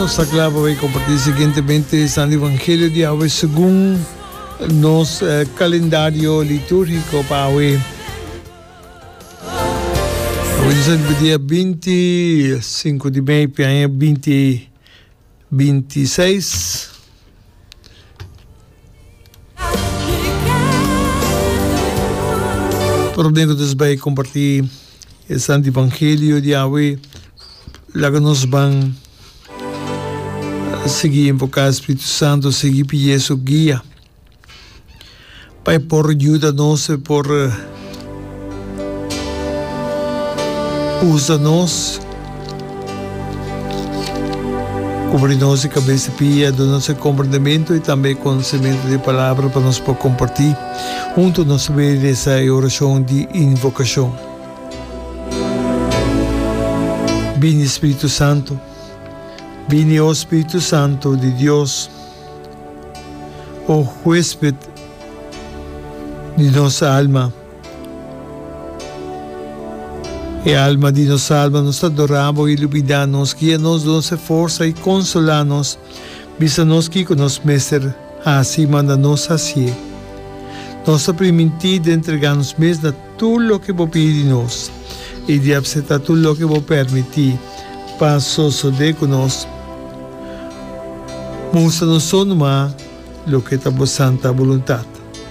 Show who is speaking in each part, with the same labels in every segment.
Speaker 1: Sa clave vai compartir seguintemente Santo Evangelio de Yahweh según nos calendario litúrgico para hoy. Hoy es el día 25 de mayo, año 2026. Por dentro nos vai compartir el Santo Evangelio de Yahweh, la que nos van seguir invocar o Espírito Santo, seguir pedir sua guia. Pai, por ajuda-nos, por usa-nos, cobre-nos a cabeça pia, dá-nos compreendimento e também conhecimento de palavra para nós poder compartilhar. Junto nós ver essa oração de invocação. Vem Espírito Santo. Vine, oh Espíritu Santo de Dios, oh huésped de nuestra alma. E a alma de nuestra alma nos adoramos e iluminamos, guia-nos, dá-nos força e consola-nos, visa-nos que conosco, Mestre, assim manda-nos assim. Nossa permitida entregar-nos mesmo a tudo o que vos pede-nos e de aceitar tudo o que vos permitir. Passo de conosco. Mostra-nos só numa lo que é a santa vontade.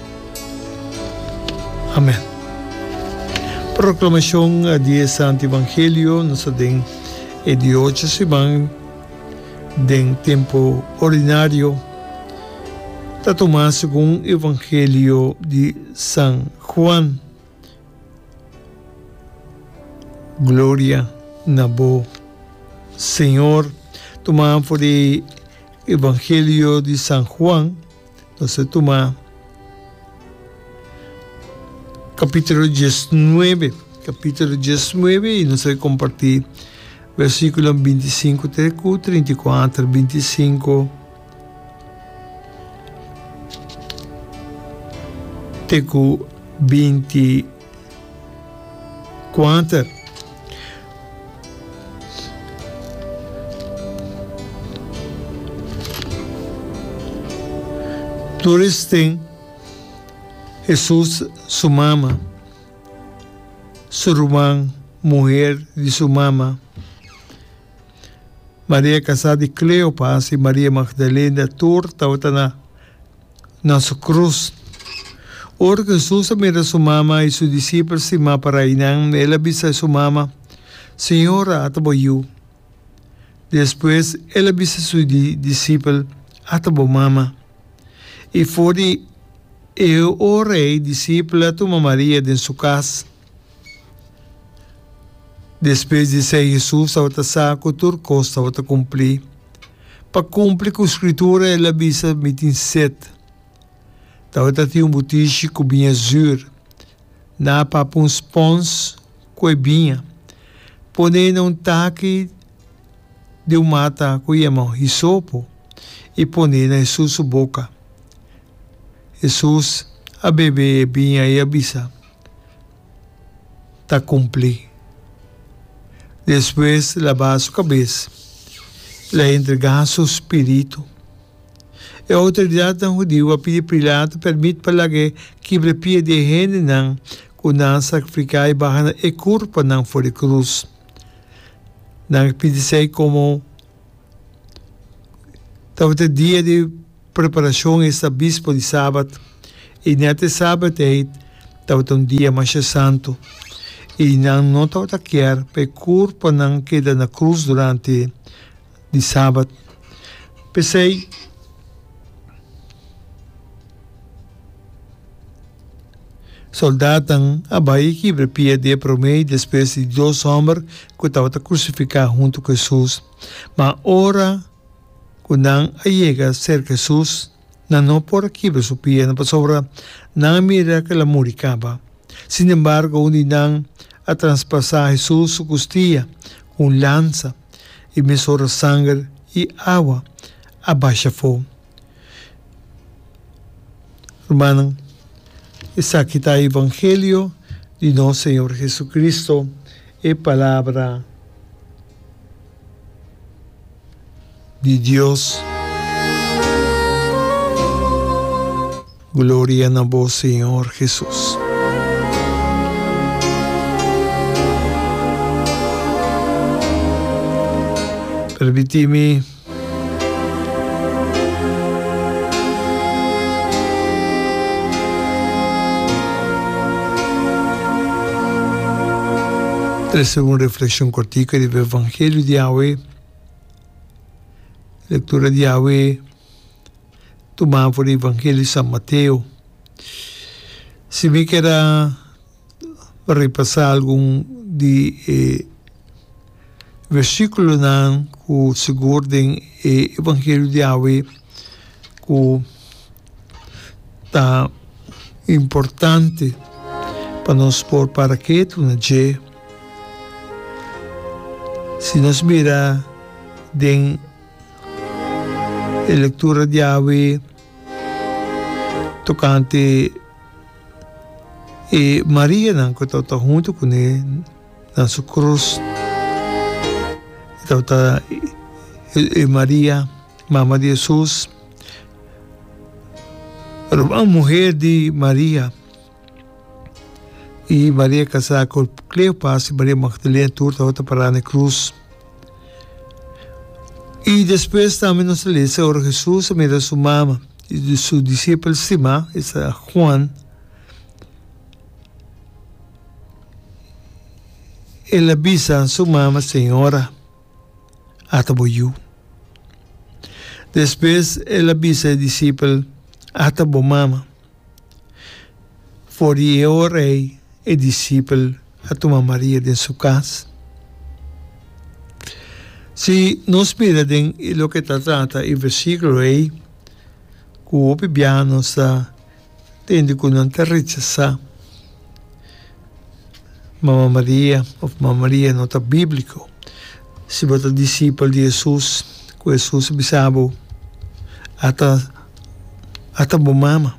Speaker 1: Amém. Proclamação do Santo Evangelho nos tem de 8 semanas de tempo ordinário. Está tomado segundo o Evangelho de São Juan. Glória na boa. Senhor, tomamos por o Evangelho de São Juan, nós tomamos capítulo 19, e nós vamos compartilhar versículo 25, 34, 25, 24. Todos têm Jesus, sua mama, sua irmã, mulher de sua mama, Maria casada de Cleopas e Maria Magdalena, torta na sua cruz. Ora Jesus mira sua mama e seus discípulos se para inang, ela bisa sua mama, Senhora, ataboyu. Depois, ela bisa seus discípulos, atabo mama. E foi o rei discípula toma Maria de sua casa. Depois de ser Jesus, a saco turcos a cumprir. Para cumprir com a escritura, ela bisa 27. Tawata tinha botiche com binha zur. Na papum spons com binha. Ponendo taque de mata com yamão hisopo. E ponendo em sua boca. Jesus, a bebê vinha e avisa. Está cumprir. Depois, lavar sua cabeça. Ela entregar seu espírito. E a autoridade da judeu a pedir Pilato permite para que quebre de gente não com não sacrificar e barra e corpo não for de cruz. Não pedir como talvez dia de preparação esta bispo de sábado e neste sábado estava dia mais santo e não estava quer para o corpo não queda na cruz durante o sábado. Pensei soldado abai que prepia de promeio depois de 2 homens que estavam crucificados junto com Jesus, mas ora quando chega cerca de Jesus, não por aqui para supia, não para sobra, não mira que ela moricaba. Sin embargo, onde não a transpassar Jesus su costilla com lança e mesura sangue e água abaixo fogo. Hermano, essa aqui está o Evangelho de nosso Senhor Jesucristo e palavra de Dios. Gloria a vos, Señor Jesús. Permíteme hacer una reflexión cortica del Evangelio de Yahweh. Lectura de Yahweh tomada por el Evangelio de San Mateo. Si me quiera repasar algún de versículo que seguro del Evangelio de Yahweh que está importante para nos por para que tu naje. Si nos mira en la lectura de Yahweh tocante María que está junto con él en su cruz, está María, mamá de Jesús, la mujer de María, y María casada con Cleopas y María Magdalena está para la cruz. Y después también nos dice ahora Jesús mira a su mamá y su discípulo Simón, es Juan. Él avisa a su mamá, Señora, hasta voy. Después él avisa al discípulo, hasta voy mamá. For yo rey, el discípulo, a tu mamá María de su casa. Si nos miran lo que trata el versículo ahí, que o piano está tendo que não te rechazar. Mamá María não está bíblico. Se você é discípulo de Jesus, que Jesus bisabo, até bom mama.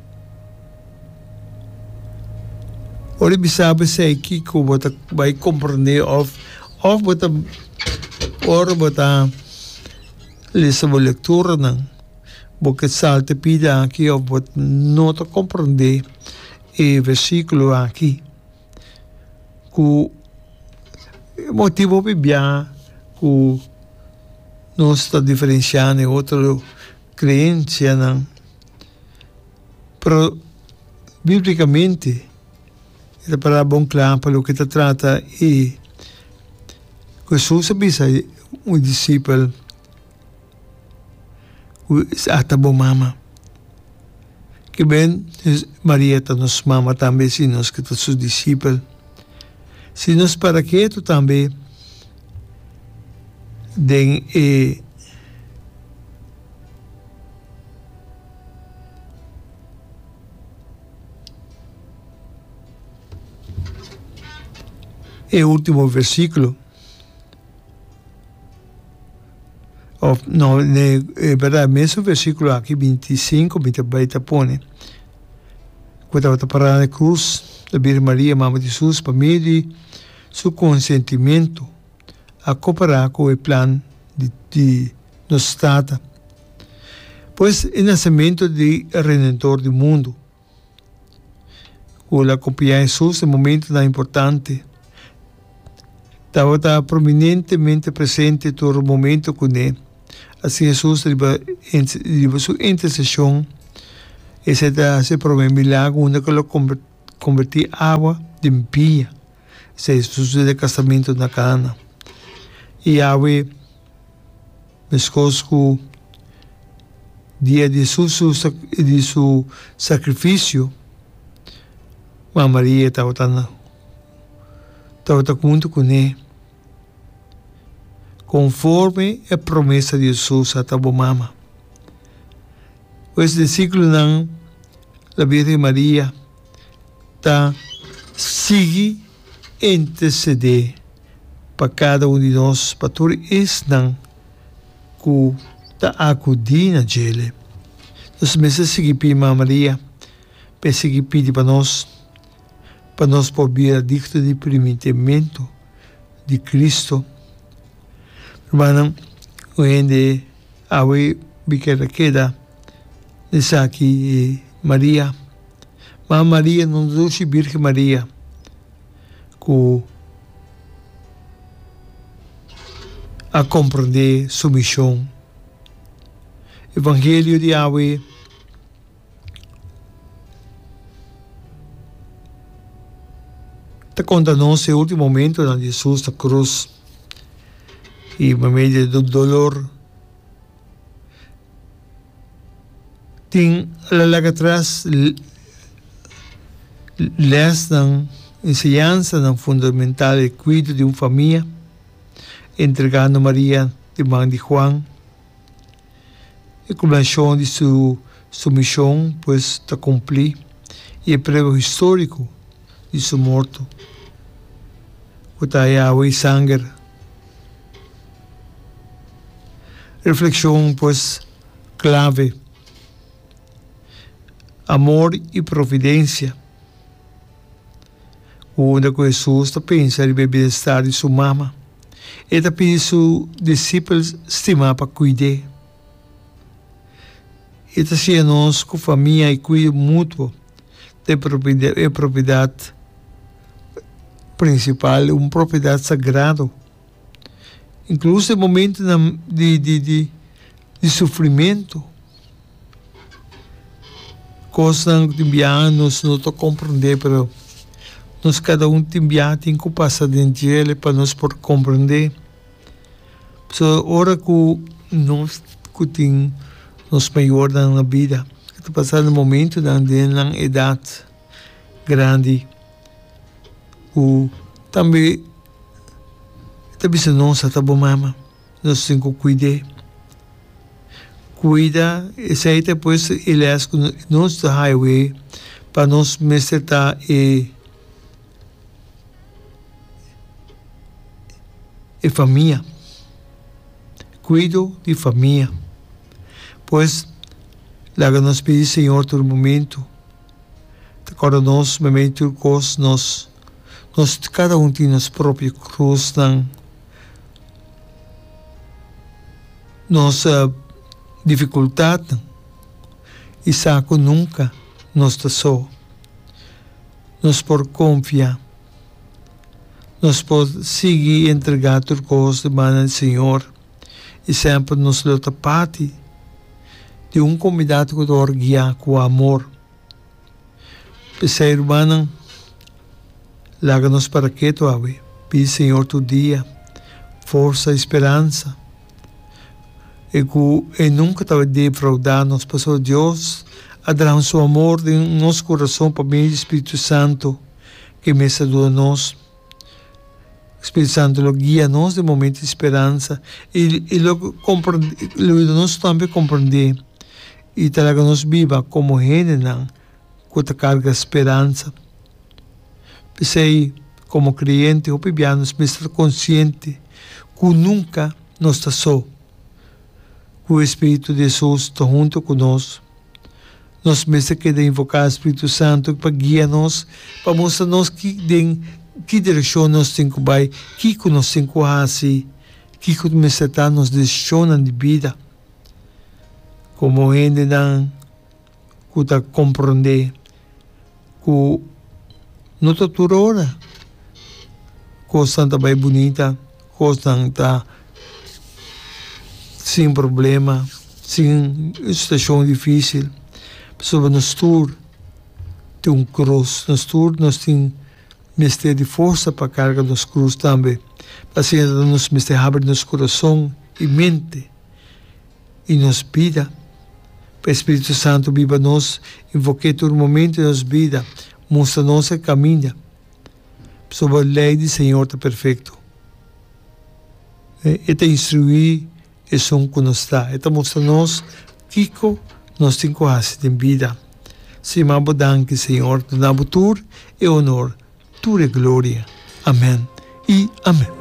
Speaker 1: Ora bisabo sei que você vai compreender of você ora você lê a leitura não, porque salta pida aqui ou você não está compreender o versículo aqui. O motivo biblia que nós está diferenciando é outra crença, não? Pero biblicamente é para bom claro para o que se trata e Jesus avisa um discípulo até bom mama que bem Maria está nos mama também se nós que está seus discípulos. Se nos para que tu também den o último versículo, não, é verdade, mesmo versículo aqui 25, 20 põe, quando estava parada na cruz, a Virgem Maria, Mãe de Jesus, para medir seu consentimento a cooperar com o plano de nosso Estado. Pois o nascimento do Redentor do mundo, com a acompanhar Jesus, é um momento tão importante. Estava prominentemente presente todo o momento com ele. Assim, Jesus, em sua intercessão, esse promete milagre, onde ele convertiu água de pia. Esse é Jesus de casamento na Cana. E Yahweh, mesmo dia de seu sacrifício, a Maria estava junto com ele, conforme a promessa de Jesus a tua mama. Esse versículo não, a Virgem Maria está sigue interceder para cada um de nós, para todos esses não que está acudindo a ele. Nós precisamos seguir para Maria, para seguir para nós poder adicto de permitimento de Cristo. Hermano, hoje awe bikera queda Nisaki e Maria. Mas Maria não doce Virgem Maria que a compreender sua missão. Evangelho de Yahweh te conta-nos o último momento de Jesus na cruz e no meio do dolor tem lá atrás les ng enseñanza ng fundamental e cuido de uma família entregando Maria de mão de Juan e culminação de sua missão pues está cumprir e é prego histórico de sua morte que está Yahweh sangue reflexão pues clave amor e providência onde Jesus está pensando no bem-estar de sua mama e está pedindo seus discípulos estimar para cuidar e está sendo nós com família e cuido mútuo de propriedade principal, uma propriedade sagrada incluso em momentos de sofrimento coisas que nós não compreender, mas nós cada um tem que passar dentro dele para nós poder compreender. So, hora que nós temos nos maior na vida, que está passando momento na idade grande, que também se nós está bom mama, nós temos que cuidar. Cuida, e aí depois ele é nos highway para nós mesetar e família. Cuido de família. Pois, lá que nós pedimos, Senhor, todo momento, agora nós, momento, nós, cada um tem nossa própria cruz, nossa dificuldade, e saco nunca nós está só. Nós por confiar, nós podemos seguir entregar tudo coisa de mão do Senhor e sempre nos luta parte de um convidado que nos guiar com amor. Ser humano, larga-nos para que tu ave, pede Senhor todo dia, força e esperança. E nunca estava defraudar-nos, passou Deus a dar o seu amor em nosso coração para meio do Espírito Santo que me ajuda a nós. O Espírito Santo guia-nos de momento de esperança e nós também compreender e talaga nos viva como gente que carga esperança. Pensei, como cliente, ou pibianos, me estar consciente que nunca nós está só. O Espírito de Jesus está junto conosco. Nós mesmos queremos invocar o Espírito Santo para guiar-nos, para mostrar-nos que direção nós temos que ir, que nós temos que fazer, que nos direciona de vida. Como gente que está compreender, que não está toda hora, coisa está bem bonita, coisa está sem problema, sem situação difícil. Sobre nós todos tem um cruz, nós todos nós temos mistério de força para carregar nos cruz também. Assim, nós mistério abre nosso coração e mente e nos vida. Para o Espírito Santo viva nós, invoque todo momento de nossa vida, mostra-nos o caminho. Sobre a lei do Senhor está perfeito. E te instruir e som que nos dá. E te mostra-nos que nós temos que fazer em vida. Se mabudanque, Senhor, damos tudo e honor, tudo e glória. Amém e amém.